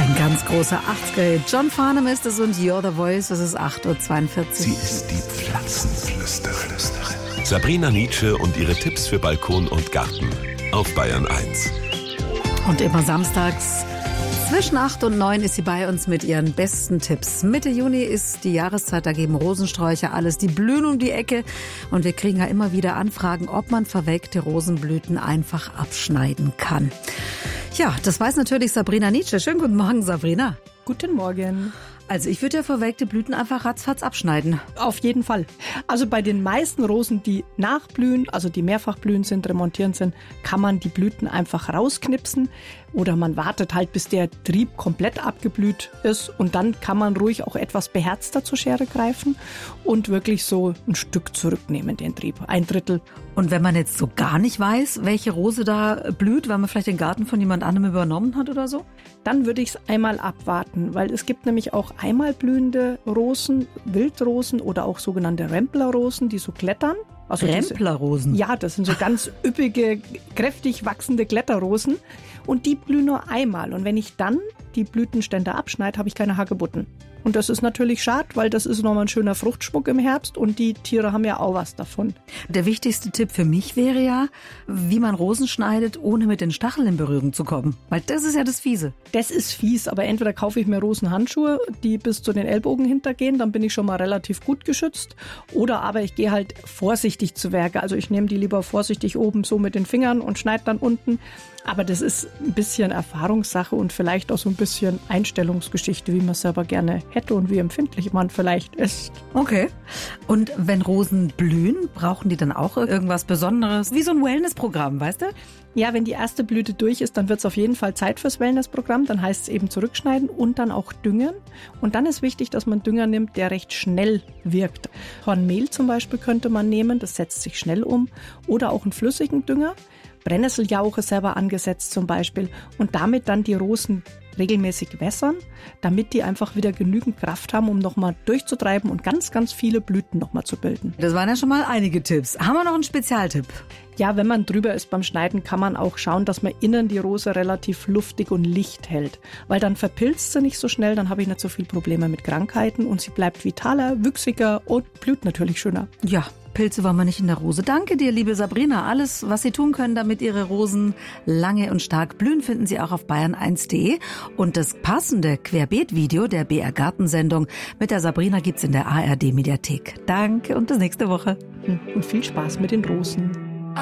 Ein ganz großer 80er-Hit. John Farnham ist es und You're the Voice. Es ist 8.42 Uhr. Sie ist die Pflanzenflüsterin. Sabrina Nitzsche und ihre Tipps für Balkon und Garten auf Bayern 1. Und immer samstags zwischen 8 und 9 ist sie bei uns mit ihren besten Tipps. Mitte Juni ist die Jahreszeit, da geben Rosensträucher alles, die blühen um die Ecke. Und wir kriegen ja immer wieder Anfragen, ob man verwelkte Rosenblüten einfach abschneiden kann. Ja, das weiß natürlich Sabrina Nitzsche. Schönen guten Morgen, Sabrina. Guten Morgen. Also ich würde ja verwelkte Blüten einfach ratzfatz abschneiden. Auf jeden Fall. Also bei den meisten Rosen, die nachblühen, also die mehrfach blühen sind, remontierend sind, kann man die Blüten einfach rausknipsen. Oder man wartet halt, bis der Trieb komplett abgeblüht ist. Und dann kann man ruhig auch etwas beherzter zur Schere greifen und wirklich so ein Stück zurücknehmen, den Trieb. 1/3. Und wenn man jetzt so gar nicht weiß, welche Rose da blüht, weil man vielleicht den Garten von jemand anderem übernommen hat oder so? Dann würde ich es einmal abwarten, weil es gibt nämlich auch einmal blühende Rosen, Wildrosen oder auch sogenannte Remplerrosen, die so klettern. Also Remplerrosen? Ja, das sind so ganz üppige, kräftig wachsende Kletterrosen. Und die blühen nur einmal. Und wenn ich dann die Blütenstände abschneide, habe ich keine Hagebutten. Und das ist natürlich schade, weil das ist nochmal ein schöner Fruchtschmuck im Herbst und die Tiere haben ja auch was davon. Der wichtigste Tipp für mich wäre ja, wie man Rosen schneidet, ohne mit den Stacheln in Berührung zu kommen. Weil das ist ja das Fiese. Das ist fies, aber entweder kaufe ich mir Rosenhandschuhe, die bis zu den Ellbogen hintergehen, dann bin ich schon mal relativ gut geschützt. Oder aber ich gehe halt vorsichtig zu Werke. Also ich nehme die lieber vorsichtig oben so mit den Fingern und schneide dann unten. Aber das ist ein bisschen Erfahrungssache und vielleicht auch so ein bisschen Einstellungsgeschichte, wie man es selber gerne hätte und wie empfindlich man vielleicht ist. Okay. Und wenn Rosen blühen, brauchen die dann auch irgendwas Besonderes? Wie so ein Wellnessprogramm, weißt du? Ja, wenn die erste Blüte durch ist, dann wird es auf jeden Fall Zeit fürs Wellnessprogramm. Dann heißt es eben zurückschneiden und dann auch düngen. Und dann ist wichtig, dass man Dünger nimmt, der recht schnell wirkt. Hornmehl zum Beispiel könnte man nehmen, das setzt sich schnell um. Oder auch einen flüssigen Dünger. Brennnesseljauche selber angesetzt zum Beispiel und damit dann die Rosen regelmäßig wässern, damit die einfach wieder genügend Kraft haben, um nochmal durchzutreiben und ganz, ganz viele Blüten nochmal zu bilden. Das waren ja schon mal einige Tipps. Haben wir noch einen Spezialtipp? Ja, wenn man drüber ist beim Schneiden, kann man auch schauen, dass man innen die Rose relativ luftig und licht hält. Weil dann verpilzt sie nicht so schnell, dann habe ich nicht so viel Probleme mit Krankheiten und sie bleibt vitaler, wüchsiger und blüht natürlich schöner. Ja, Pilze wollen wir nicht in der Rose. Danke dir, liebe Sabrina. Alles, was Sie tun können, damit Ihre Rosen lange und stark blühen, finden Sie auch auf bayern1.de. Und das passende Querbeet-Video der BR Gartensendung mit der Sabrina gibt's in der ARD-Mediathek. Danke und bis nächste Woche. Und viel Spaß mit den Rosen.